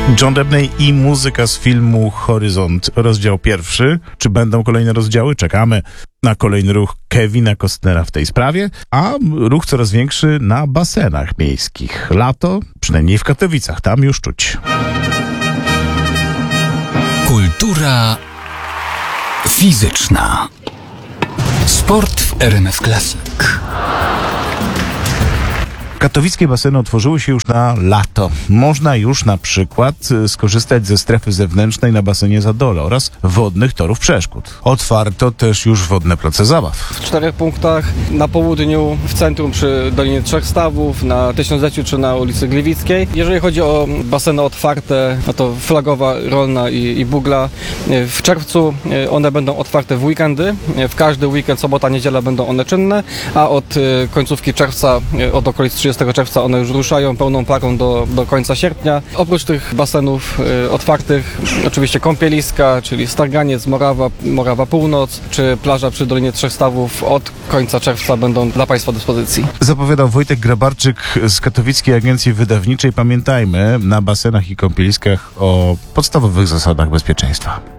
John Debney i muzyka z filmu Horyzont, rozdział 1. Czy będą kolejne rozdziały? Czekamy na kolejny ruch Kevina Costnera w tej sprawie, a ruch coraz większy na basenach miejskich. Lato, przynajmniej w Katowicach, tam już czuć. Kultura fizyczna. Sport w RMF Classic. Katowickie baseny otworzyły się już na lato. Można już na przykład skorzystać ze strefy zewnętrznej na basenie Zadole oraz wodnych torów przeszkód. Otwarto też już wodne place zabaw. W 4 punktach, na południu, w centrum przy Dolinie Trzech Stawów, na Tysiącleciu czy na ulicy Gliwickiej. Jeżeli chodzi o baseny otwarte, no to Flagowa, Rolna i Bugla. W czerwcu one będą otwarte w weekendy. W każdy weekend, sobota, niedziela będą one czynne, a od końcówki czerwca, od okolic 30 czerwca one już ruszają pełną parą do końca sierpnia. Oprócz tych basenów otwartych, oczywiście kąpieliska, czyli Starganiec, Morawa Północ, czy plaża przy Dolinie Trzech Stawów od końca czerwca będą dla Państwa dyspozycji. Zapowiadał Wojtek Grabarczyk z Katowickiej Agencji Wydawniczej. Pamiętajmy na basenach i kąpieliskach o podstawowych zasadach bezpieczeństwa.